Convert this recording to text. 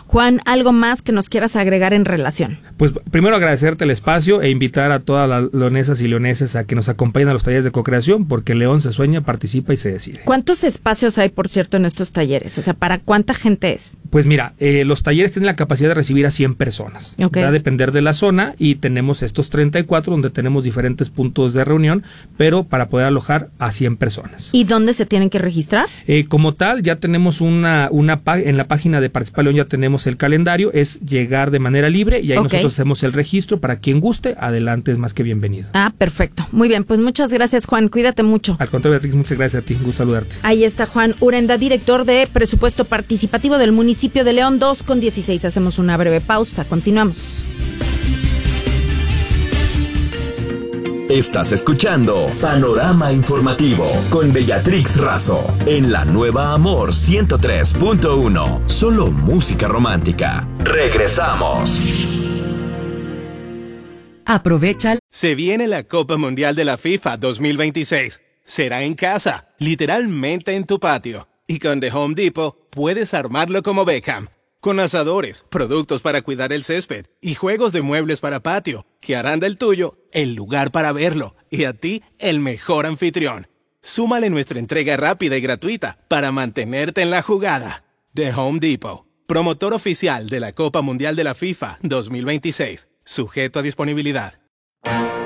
Juan, ¿algo más que nos quieras agregar en relación? Pues primero agradecerte el espacio e invitar a todas las leonesas y leoneses a que nos acompañen a los talleres de co-creación, porque León se sueña, participa y se decide. ¿Cuántos espacios hay, por cierto, en estos talleres? O sea, ¿para cuánta gente es? Pues mira, los talleres tienen la capacidad de recibir a 100 personas. Okay. Va a depender de la zona y tenemos estos 34 donde tenemos diferentes puntos de reunión, pero para poder alojar a 100 personas. ¿Y dónde se tienen que registrar? Como tal, ya tenemos en la página de Participa León ya tenemos el calendario, es llegar de manera libre y ahí nosotros hacemos el registro para quien guste, adelante, es más que bienvenido. Ah, perfecto. Muy bien, pues muchas gracias, Juan, cuídate mucho. Al contrario, Beatriz, muchas gracias a ti, un gusto saludarte. Ahí está Juan Urenda, director de Presupuesto Participativo del municipio de León. 2:16. Hacemos una breve pausa, continuamos. Estás escuchando Panorama Informativo con Beatriz Razo en la Nueva Amor 103.1. Solo música romántica. Regresamos. Aprovecha. Se viene la Copa Mundial de la FIFA 2026. Será en casa, literalmente en tu patio. Y con The Home Depot puedes armarlo como Beckham. Con asadores, productos para cuidar el césped y juegos de muebles para patio, que harán del tuyo el lugar para verlo y a ti el mejor anfitrión. Súmale nuestra entrega rápida y gratuita para mantenerte en la jugada. The Home Depot, promotor oficial de la Copa Mundial de la FIFA 2026. Sujeto a disponibilidad.